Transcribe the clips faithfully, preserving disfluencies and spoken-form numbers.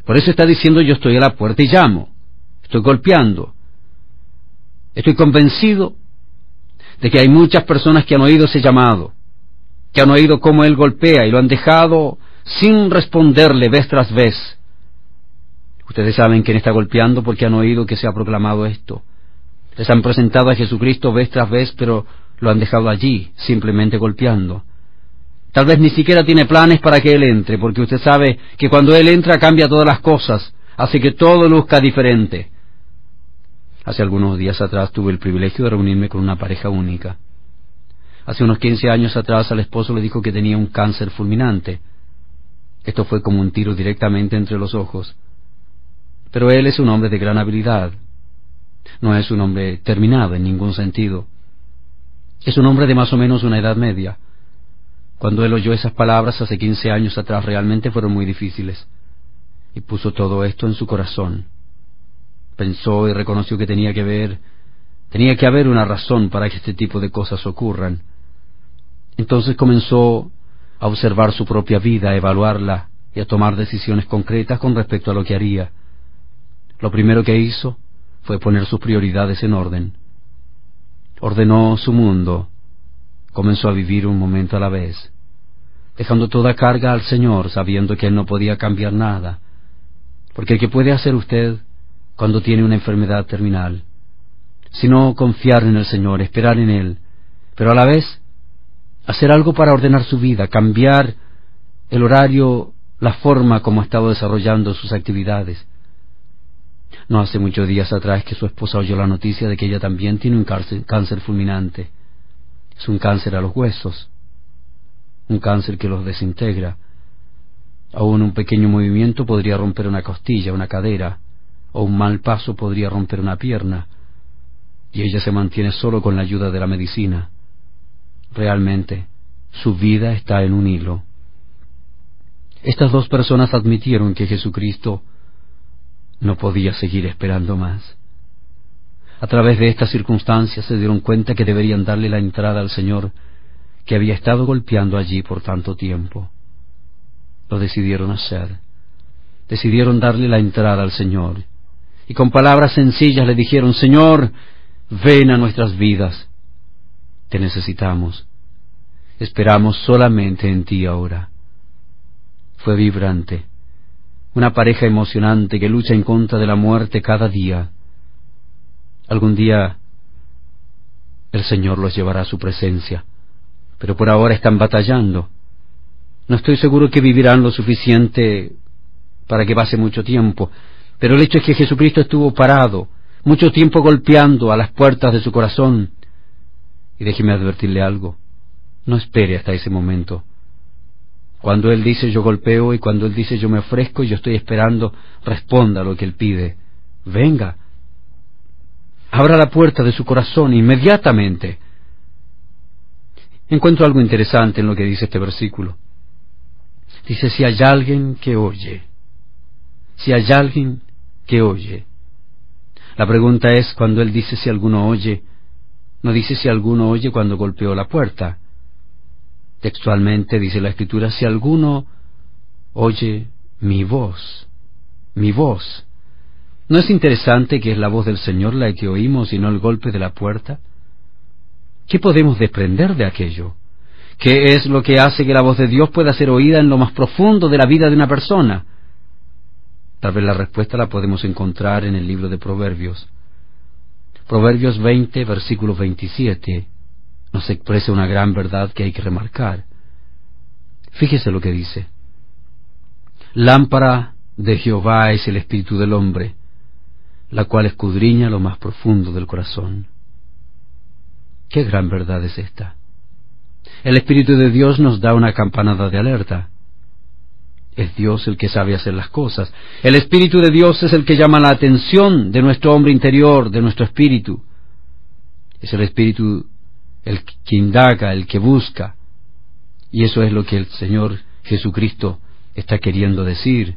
Por eso está diciendo: yo estoy a la puerta y llamo, estoy golpeando. Estoy convencido de que hay muchas personas que han oído ese llamado, que han oído cómo Él golpea y lo han dejado sin responderle vez tras vez. Ustedes saben quién está golpeando porque han oído que se ha proclamado esto. Les han presentado a Jesucristo vez tras vez, pero lo han dejado allí, simplemente golpeando. Tal vez ni siquiera tiene planes para que Él entre, porque usted sabe que cuando Él entra cambia todas las cosas, hace que todo luzca diferente. Hace algunos días atrás tuve el privilegio de reunirme con una pareja única. Hace unos quince años atrás al esposo le dijo que tenía un cáncer fulminante. Esto fue como un tiro directamente entre los ojos. Pero él es un hombre de gran habilidad. No es un hombre terminado en ningún sentido. Es un hombre de más o menos una edad media. Cuando él oyó esas palabras hace quince años atrás, realmente fueron muy difíciles. Y puso todo esto en su corazón. Pensó y reconoció que tenía que ver, tenía que haber una razón para que este tipo de cosas ocurran. Entonces comenzó a observar su propia vida, a evaluarla y a tomar decisiones concretas con respecto a lo que haría. Lo primero que hizo fue poner sus prioridades en orden. Ordenó su mundo, comenzó a vivir un momento a la vez, dejando toda carga al Señor, sabiendo que Él no podía cambiar nada, porque ¿qué puede hacer usted cuando tiene una enfermedad terminal? Sino confiar en el Señor, esperar en Él, pero a la vez hacer algo para ordenar su vida, cambiar el horario, la forma como ha estado desarrollando sus actividades. No hace muchos días atrás que su esposa oyó la noticia de que ella también tiene un cáncer, cáncer fulminante. Es un cáncer a los huesos, un cáncer que los desintegra. Aún un pequeño movimiento podría romper una costilla, una cadera, o un mal paso podría romper una pierna, y ella se mantiene solo con la ayuda de la medicina. Realmente, su vida está en un hilo. Estas dos personas admitieron que Jesucristo no podía seguir esperando más. A través de estas circunstancias se dieron cuenta que deberían darle la entrada al Señor, que había estado golpeando allí por tanto tiempo. Lo decidieron hacer. Decidieron darle la entrada al Señor. Y con palabras sencillas le dijeron: Señor, ven a nuestras vidas. Te necesitamos. Esperamos solamente en ti ahora. Fue vibrante. Una pareja emocionante que lucha en contra de la muerte cada día. Algún día el Señor los llevará a su presencia, pero por ahora están batallando. No estoy seguro que vivirán lo suficiente para que pase mucho tiempo, pero el hecho es que Jesucristo estuvo parado mucho tiempo golpeando a las puertas de su corazón. Y déjeme advertirle algo: no espere hasta ese momento. Cuando Él dice yo golpeo y cuando Él dice yo me ofrezco y yo estoy esperando, responda a lo que Él pide. Venga, abra la puerta de su corazón inmediatamente. Encuentro algo interesante en lo que dice este versículo. Dice: si hay alguien que oye, si hay alguien que oye. La pregunta es, cuando Él dice si alguno oye, no dice si alguno oye cuando golpeó la puerta. Textualmente dice la Escritura: si alguno oye mi voz, mi voz. ¿No es interesante que es la voz del Señor la que oímos y no el golpe de la puerta? ¿Qué podemos desprender de aquello? ¿Qué es lo que hace que la voz de Dios pueda ser oída en lo más profundo de la vida de una persona? Tal vez la respuesta la podemos encontrar en el libro de Proverbios. Proverbios veinte, versículo veintisiete, nos expresa una gran verdad que hay que remarcar. Fíjese lo que dice: lámpara de Jehová es el espíritu del hombre, la cual escudriña lo más profundo del corazón. ¿Qué gran verdad es esta? El Espíritu de Dios nos da una campanada de alerta. Es Dios el que sabe hacer las cosas. El Espíritu de Dios es el que llama la atención de nuestro hombre interior, de nuestro espíritu. Es el Espíritu el que indaga, el que busca. Y eso es lo que el Señor Jesucristo está queriendo decir.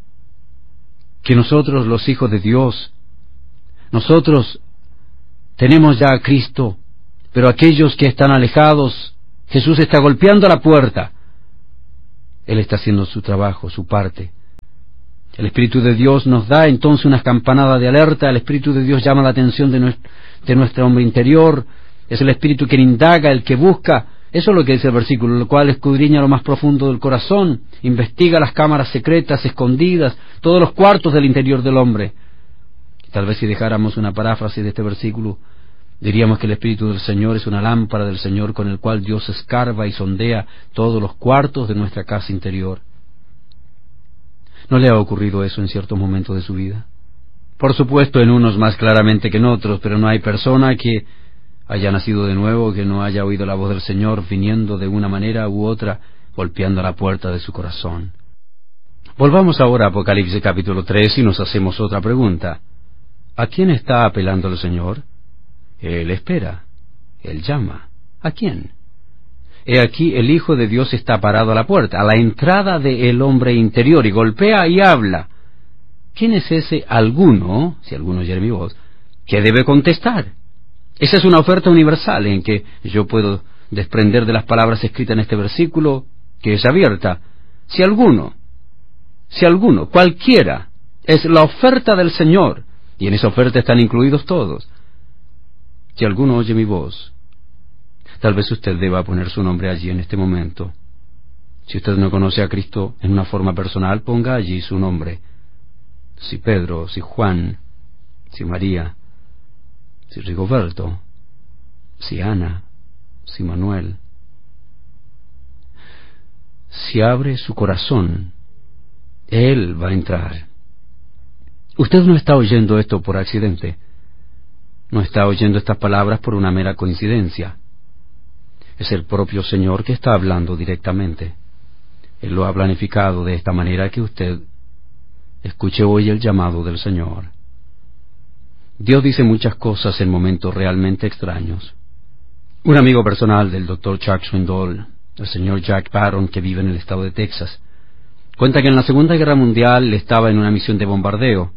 Que nosotros, los hijos de Dios, nosotros tenemos ya a Cristo, pero aquellos que están alejados, Jesús está golpeando a la puerta. Él está haciendo su trabajo, su parte. El Espíritu de Dios nos da entonces unas campanadas de alerta. El Espíritu de Dios llama la atención de nuestro, de nuestro hombre interior. Es el Espíritu quien indaga, el que busca. Eso es lo que dice el versículo, el cual escudriña lo más profundo del corazón, investiga las cámaras secretas, escondidas, todos los cuartos del interior del hombre. Tal vez si dejáramos una paráfrasis de este versículo, diríamos que el Espíritu del Señor es una lámpara del Señor con el cual Dios escarba y sondea todos los cuartos de nuestra casa interior. ¿No le ha ocurrido eso en ciertos momentos de su vida? Por supuesto, en unos más claramente que en otros, pero no hay persona que haya nacido de nuevo que no haya oído la voz del Señor viniendo de una manera u otra, golpeando a la puerta de su corazón. Volvamos ahora a Apocalipsis capítulo tres y nos hacemos otra pregunta. ¿A quién está apelando el Señor? Él espera, Él llama. ¿A quién? He aquí el Hijo de Dios está parado a la puerta, a la entrada del hombre interior, y golpea y habla. ¿Quién es ese alguno, si alguno oyere mi voz, que debe contestar? Esa es una oferta universal en que yo puedo desprender de las palabras escritas en este versículo, que es abierta. Si alguno, si alguno, cualquiera, es la oferta del Señor, y en esa oferta están incluidos todos. Si alguno oye mi voz, tal vez usted deba poner su nombre allí en este momento. Si usted no conoce a Cristo en una forma personal, ponga allí su nombre. Si Pedro, si Juan, si María, si Rigoberto, si Ana, si Manuel. Si abre su corazón, Él va a entrar. Usted no está oyendo esto por accidente. No está oyendo estas palabras por una mera coincidencia. Es el propio Señor que está hablando directamente. Él lo ha planificado de esta manera que usted escuche hoy el llamado del Señor. Dios dice muchas cosas en momentos realmente extraños. Un amigo personal del doctor Chuck Swindoll, el señor Jack Barron, que vive en el estado de Texas, cuenta que en la Segunda Guerra Mundial estaba en una misión de bombardeo.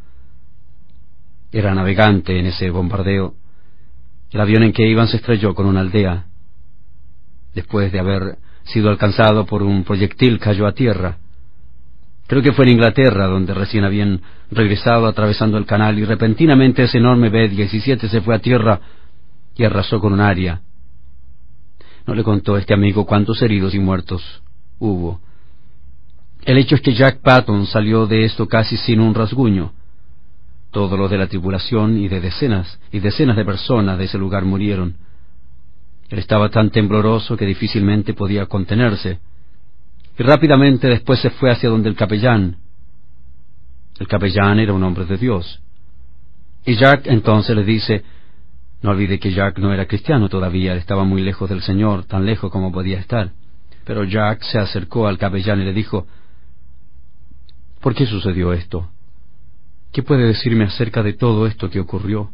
Era navegante en ese bombardeo. El avión en que iban se estrelló con una aldea. Después de haber sido alcanzado por un proyectil, cayó a tierra. Creo que fue en Inglaterra, donde recién habían regresado atravesando el canal, y repentinamente ese enorme B diecisiete se fue a tierra y arrasó con un área. No le contó este amigo cuántos heridos y muertos hubo. El hecho es que Jack Patton salió de esto casi sin un rasguño. Todos los de la tripulación y de decenas y decenas de personas de ese lugar murieron. Él estaba tan tembloroso que difícilmente podía contenerse, y rápidamente después se fue hacia donde el capellán. El capellán era un hombre de Dios. Y Jack entonces le dice, no olvide que Jack no era cristiano todavía, estaba muy lejos del Señor, tan lejos como podía estar. Pero Jack se acercó al capellán y le dijo, ¿por qué sucedió esto? ¿Qué puede decirme acerca de todo esto que ocurrió?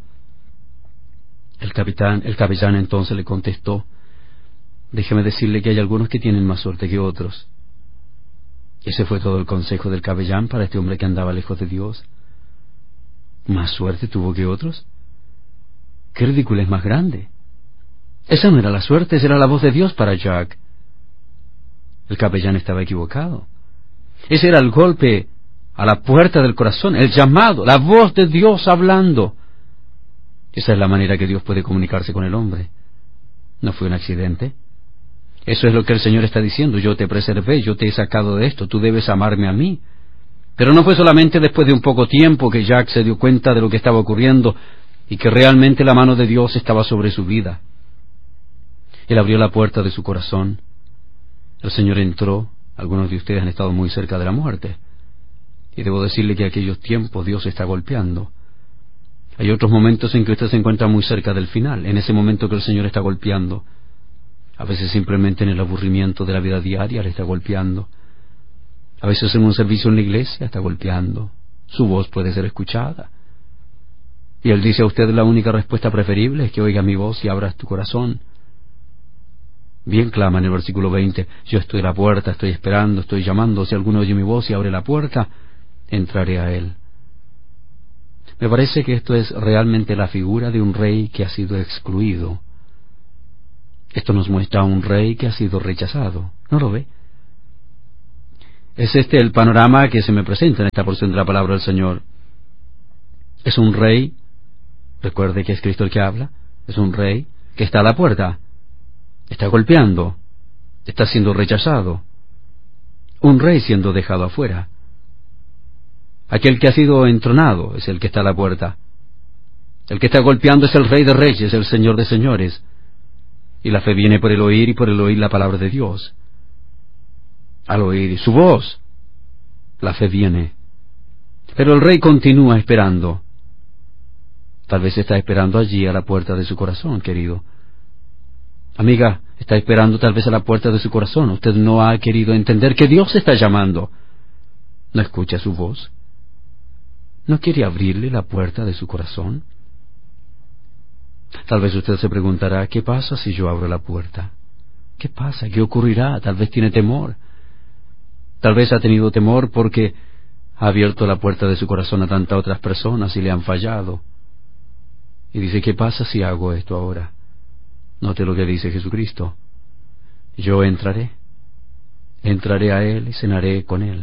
El capitán, el capellán entonces le contestó, déjeme decirle que hay algunos que tienen más suerte que otros. Ese fue todo el consejo del capellán para este hombre que andaba lejos de Dios. ¿Más suerte tuvo que otros? ¡Qué ridículo es más grande! Esa no era la suerte, esa era la voz de Dios para Jack. El capellán estaba equivocado. Ese era el golpe a la puerta del corazón, el llamado, la voz de Dios hablando. Esa es la manera que Dios puede comunicarse con el hombre. No fue un accidente. Eso es lo que el Señor está diciendo. Yo te preservé, yo te he sacado de esto, tú debes amarme a mí. Pero no fue solamente después de un poco tiempo que Jack se dio cuenta de lo que estaba ocurriendo y que realmente la mano de Dios estaba sobre su vida. Él abrió la puerta de su corazón. El Señor entró. Algunos de ustedes han estado muy cerca de la muerte. Y debo decirle que en aquellos tiempos Dios está golpeando. Hay otros momentos en que usted se encuentra muy cerca del final, en ese momento que el Señor está golpeando. A veces simplemente en el aburrimiento de la vida diaria le está golpeando. A veces en un servicio en la iglesia está golpeando. Su voz puede ser escuchada. Y Él dice a usted, la única respuesta preferible es que oiga mi voz y abra tu corazón. Bien clama en el versículo veinte, yo estoy a la puerta, estoy esperando, estoy llamando, si alguno oye mi voz y abre la puerta, entraré a Él. Me parece que esto es realmente la figura de un rey que ha sido excluido. Esto nos muestra a un rey que ha sido rechazado. ¿No lo ve? Es este el panorama que se me presenta en esta porción de la palabra del Señor. Es un rey, recuerde que es Cristo el que habla, es un rey que está a la puerta, está golpeando, está siendo rechazado, un rey siendo dejado afuera. Aquel que ha sido entronado es el que está a la puerta. El que está golpeando es el Rey de Reyes, el Señor de Señores. Y la fe viene por el oír y por el oír la palabra de Dios. Al oír su voz, la fe viene. Pero el Rey continúa esperando. Tal vez está esperando allí a la puerta de su corazón, querido. Amiga, está esperando tal vez a la puerta de su corazón. Usted no ha querido entender que Dios está llamando. ¿No escucha su voz? ¿No quiere abrirle la puerta de su corazón? Tal vez usted se preguntará, ¿qué pasa si yo abro la puerta? ¿Qué pasa? ¿Qué ocurrirá? Tal vez tiene temor. Tal vez ha tenido temor porque ha abierto la puerta de su corazón a tantas otras personas y le han fallado. Y dice, ¿qué pasa si hago esto ahora? Note lo que dice Jesucristo. Yo entraré. Entraré a Él y cenaré con Él.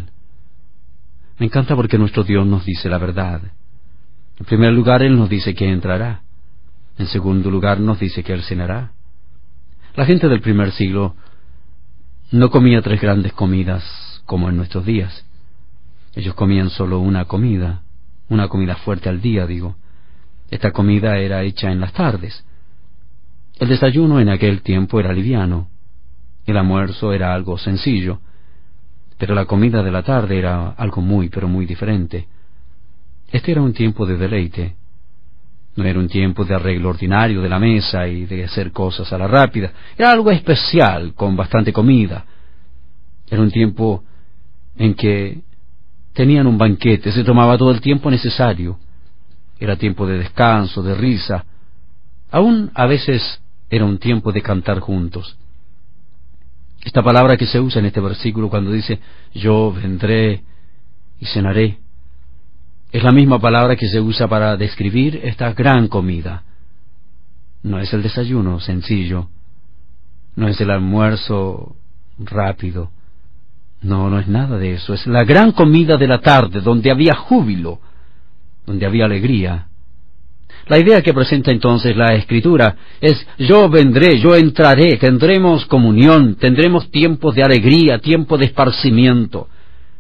Me encanta porque nuestro Dios nos dice la verdad. En primer lugar, Él nos dice que entrará. En segundo lugar, nos dice que Él cenará. La gente del primer siglo no comía tres grandes comidas como en nuestros días. Ellos comían solo una comida, una comida fuerte al día, digo. Esta comida era hecha en las tardes. El desayuno en aquel tiempo era liviano. El almuerzo era algo sencillo. Pero la comida de la tarde era algo muy, pero muy diferente. Este era un tiempo de deleite. No era un tiempo de arreglo ordinario de la mesa y de hacer cosas a la rápida. Era algo especial, con bastante comida. Era un tiempo en que tenían un banquete, se tomaba todo el tiempo necesario. Era tiempo de descanso, de risa. Aún a veces era un tiempo de cantar juntos. Esta palabra que se usa en este versículo cuando dice, yo vendré y cenaré, es la misma palabra que se usa para describir esta gran comida. No es el desayuno sencillo, no es el almuerzo rápido, no, no es nada de eso, es la gran comida de la tarde, donde había júbilo, donde había alegría. La idea que presenta entonces la Escritura es, yo vendré, yo entraré, tendremos comunión, tendremos tiempos de alegría, tiempo de esparcimiento.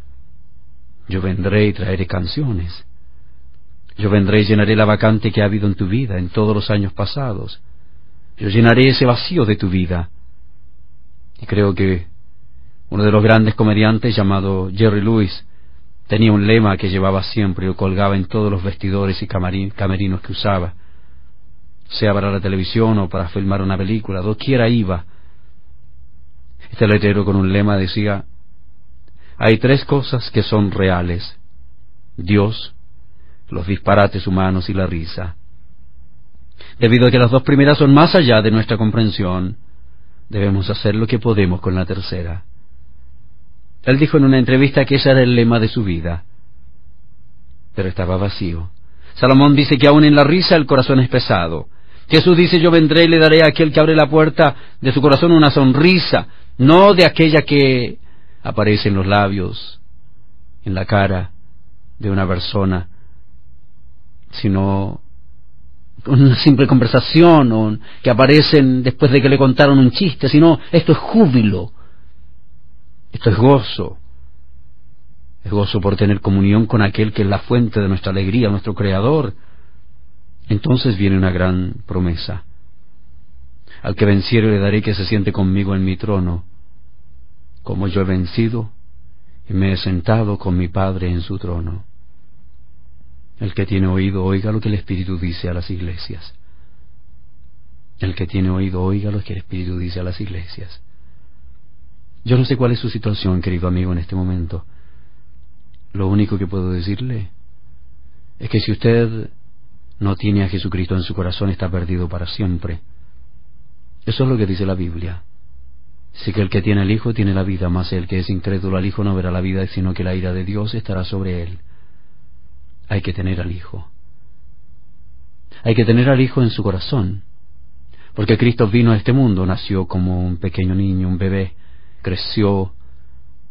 Yo vendré y traeré canciones. Yo vendré y llenaré la vacante que ha habido en tu vida en todos los años pasados. Yo llenaré ese vacío de tu vida. Y creo que uno de los grandes comediantes llamado Jerry Lewis tenía un lema que llevaba siempre y lo colgaba en todos los vestidores y camarín, camerinos que usaba, sea para la televisión o para filmar una película, doquiera iba. Este letrero con un lema decía, hay tres cosas que son reales: Dios, los disparates humanos y la risa. Debido a que las dos primeras son más allá de nuestra comprensión, debemos hacer lo que podemos con la tercera. Él dijo en una entrevista que ese era el lema de su vida, pero estaba vacío. Salomón dice que aún en la risa el corazón es pesado. Jesús dice, yo vendré y le daré a aquel que abre la puerta de su corazón una sonrisa, no de aquella que aparece en los labios, en la cara de una persona, sino una simple conversación o que aparecen después de que le contaron un chiste, sino esto es júbilo, esto es gozo, es gozo por tener comunión con aquel que es la fuente de nuestra alegría, nuestro Creador. Entonces viene una gran promesa: al que venciere le daré que se siente conmigo en mi trono, como yo he vencido y me he sentado con mi Padre en su trono. El que tiene oído, oiga lo que el Espíritu dice a las iglesias. El que tiene oído, oiga lo que el Espíritu dice a las iglesias. Yo no sé cuál es su situación, querido amigo, en este momento. Lo único que puedo decirle es que si usted no tiene a Jesucristo en su corazón, está perdido para siempre. Eso es lo que dice la Biblia. Dice que el que tiene al Hijo tiene la vida, mas el que es incrédulo al Hijo no verá la vida, sino que la ira de Dios estará sobre él. Hay que tener al Hijo. Hay que tener al Hijo en su corazón. Porque Cristo vino a este mundo, nació como un pequeño niño, un bebé, creció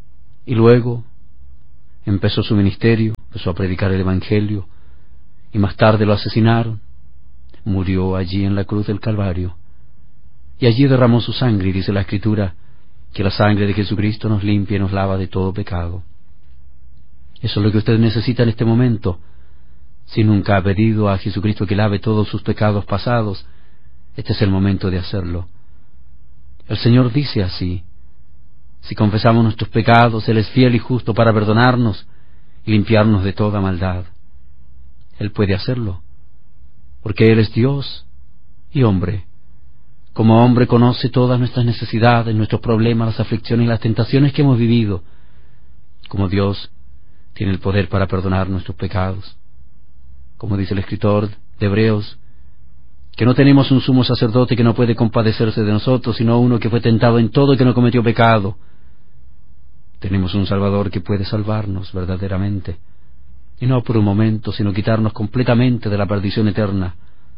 Y luego empezó su ministerio, empezó a predicar el Evangelio, y más tarde lo asesinaron. Murió allí en la cruz del Calvario, y allí derramó su sangre, y dice la Escritura que la sangre de Jesucristo nos limpia y nos lava de todo pecado. Eso es lo que usted necesita en este momento. Si nunca ha pedido a Jesucristo que lave todos sus pecados pasados, este es el momento de hacerlo. El Señor dice así: si confesamos nuestros pecados, Él es fiel y justo para perdonarnos y limpiarnos de toda maldad. Él puede hacerlo, porque Él es Dios y hombre. Como hombre conoce todas nuestras necesidades, nuestros problemas, las aflicciones y las tentaciones que hemos vivido. Como Dios, tiene el poder para perdonar nuestros pecados. Como dice el escritor de Hebreos, que no tenemos un sumo sacerdote que no puede compadecerse de nosotros, sino uno que fue tentado en todo y que no cometió pecado. Tenemos un Salvador que puede salvarnos verdaderamente, y no por un momento, sino quitarnos completamente de la perdición eterna.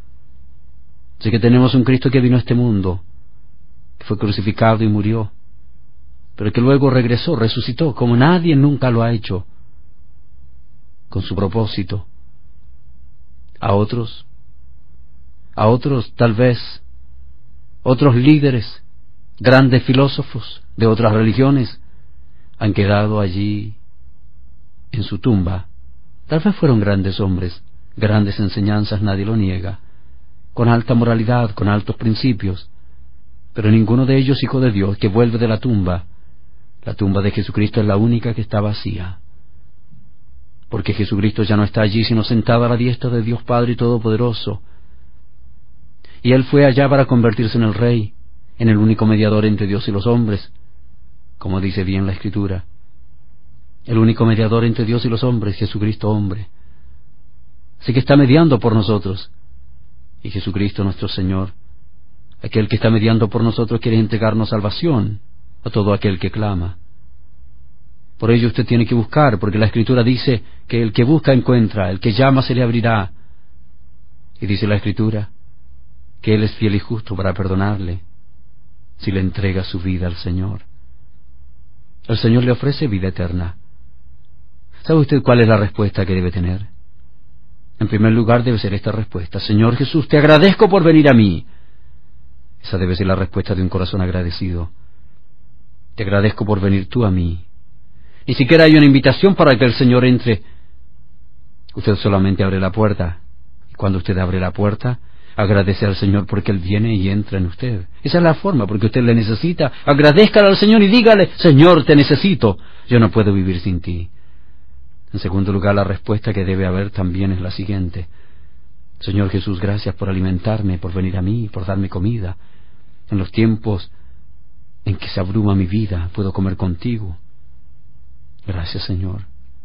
Así que tenemos un Cristo que vino a este mundo, que fue crucificado y murió, pero que luego regresó, resucitó, como nadie nunca lo ha hecho, con su propósito. A otros, a otros tal vez, otros líderes, grandes filósofos de otras religiones, han quedado allí en su tumba. Tal vez fueron grandes hombres, grandes enseñanzas, nadie lo niega, con alta moralidad, con altos principios, pero ninguno de ellos hijo de Dios que vuelve de la tumba. La tumba de Jesucristo es la única que está vacía, porque Jesucristo ya no está allí, sino sentado a la diestra de Dios Padre Todopoderoso, y Él fue allá para convertirse en el Rey, en el único mediador entre Dios y los hombres, como dice bien la Escritura. El único mediador entre Dios y los hombres, Jesucristo hombre. Así que está mediando por nosotros. Y Jesucristo nuestro Señor, aquel que está mediando por nosotros, quiere entregarnos salvación a todo aquel que clama. Por ello usted tiene que buscar, porque la Escritura dice que el que busca encuentra, el que llama se le abrirá. Y dice la Escritura que Él es fiel y justo para perdonarle si le entrega su vida al Señor. El Señor le ofrece vida eterna. ¿Sabe usted cuál es la respuesta que debe tener? En primer lugar debe ser esta respuesta: Señor Jesús, te agradezco por venir a mí. Esa debe ser la respuesta de un corazón agradecido. Te agradezco por venir tú a mí. Ni siquiera hay una invitación para que el Señor entre. Usted solamente abre la puerta. Y cuando usted abre la puerta, agradece al Señor porque Él viene y entra en usted. Esa es la forma, porque usted le necesita. Agradézcale al Señor y dígale: Señor, te necesito. Yo no puedo vivir sin ti. En segundo lugar, la respuesta que debe haber también es la siguiente: Señor Jesús, gracias por alimentarme, por venir a mí, por darme comida. En los tiempos en que se abruma mi vida, puedo comer contigo. Gracias, Señor.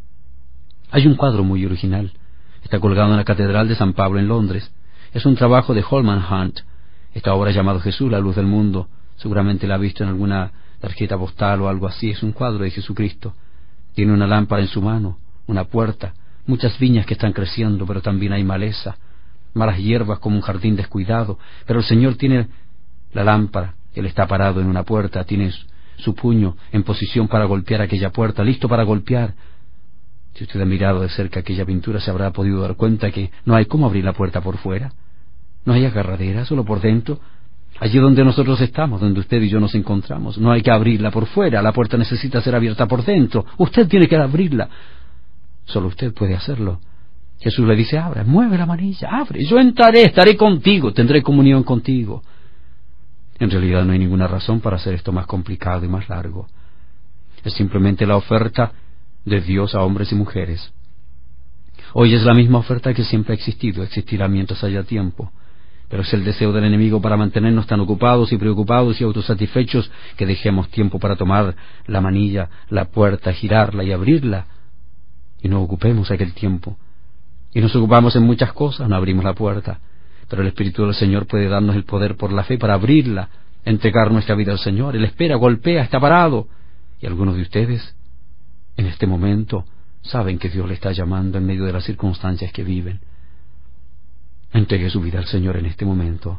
Hay un cuadro muy original. Está colgado en la Catedral de San Pablo en Londres. Es un trabajo de Holman Hunt. Esta obra llamada Jesús, la luz del mundo. Seguramente la ha visto en alguna tarjeta postal o algo así. Es un cuadro de Jesucristo. Tiene una lámpara en su mano, una puerta, muchas viñas que están creciendo, pero también hay maleza, malas hierbas como un jardín descuidado. Pero el Señor tiene la lámpara. Él está parado en una puerta, tiene su puño en posición para golpear aquella puerta, listo para golpear. Si usted ha mirado de cerca aquella pintura, se habrá podido dar cuenta que no hay cómo abrir la puerta por fuera. No hay agarradera, solo por dentro. Allí donde nosotros estamos, donde usted y yo nos encontramos, no hay que abrirla por fuera. La puerta necesita ser abierta por dentro. Usted tiene que abrirla. Solo usted puede hacerlo. Jesús le dice: abre, mueve la manilla, abre. Yo entraré, estaré contigo, tendré comunión contigo. En realidad no hay ninguna razón para hacer esto más complicado y más largo. Es simplemente la oferta de Dios a hombres y mujeres. Hoy es la misma oferta que siempre ha existido, existirá mientras haya tiempo. Pero es el deseo del enemigo para mantenernos tan ocupados y preocupados y autosatisfechos que dejemos tiempo para tomar la manilla, la puerta, girarla y abrirla, y no ocupemos aquel tiempo. Y nos ocupamos en muchas cosas, no abrimos la puerta. Pero el Espíritu del Señor puede darnos el poder por la fe para abrirla, entregar nuestra vida al Señor. Él espera, golpea, está parado. Y algunos de ustedes, en este momento, saben que Dios le está llamando en medio de las circunstancias que viven. Entregue su vida al Señor en este momento.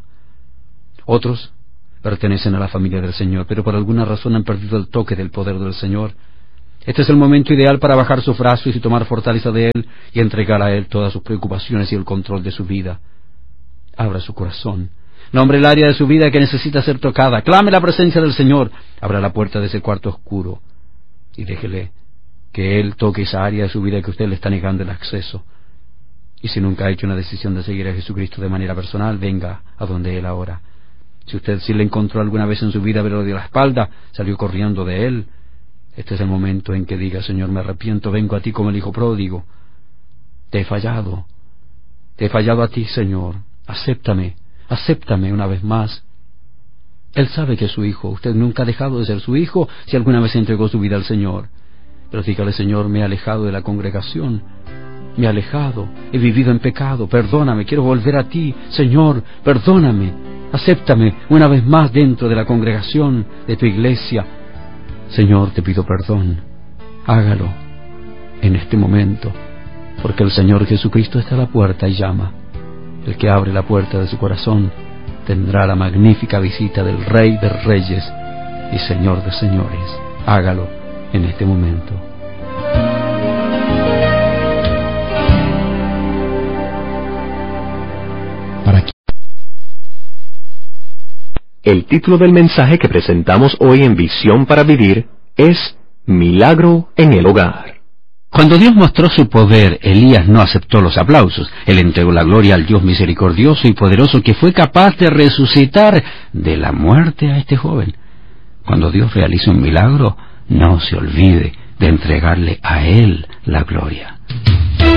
Otros pertenecen a la familia del Señor, pero por alguna razón han perdido el toque del poder del Señor. Este es el momento ideal para bajar sus brazos y tomar fortaleza de Él y entregar a Él todas sus preocupaciones y el control de su vida. Abra su corazón. Nombre el área de su vida que necesita ser tocada. Clame la presencia del Señor. Abra la puerta de ese cuarto oscuro y déjele que Él toque esa área de su vida que usted le está negando el acceso. Y si nunca ha hecho una decisión de seguir a Jesucristo de manera personal, venga a donde Él ahora. Si usted sí le encontró alguna vez en su vida, pero le dio la espalda, salió corriendo de Él, este es el momento en que diga: Señor, me arrepiento, vengo a ti como el hijo pródigo. Te he fallado. Te he fallado a ti, Señor. Acéptame, acéptame una vez más. Él sabe que es su hijo. Usted nunca ha dejado de ser su hijo si alguna vez entregó su vida al Señor. Pero dígale: Señor, me he alejado de la congregación. Me he alejado, he vivido en pecado. Perdóname, quiero volver a ti. Señor, perdóname. Acéptame una vez más dentro de la congregación de tu iglesia. Señor, te pido perdón. Hágalo en este momento, porque el Señor Jesucristo está a la puerta y llama. El que abre la puerta de su corazón tendrá la magnífica visita del Rey de Reyes y Señor de Señores. Hágalo en este momento. El título del mensaje que presentamos hoy en Visión para Vivir es Milagro en el Hogar. Cuando Dios mostró su poder, Elías no aceptó los aplausos. Él entregó la gloria al Dios misericordioso y poderoso que fue capaz de resucitar de la muerte a este joven. Cuando Dios realiza un milagro, no se olvide de entregarle a Él la gloria.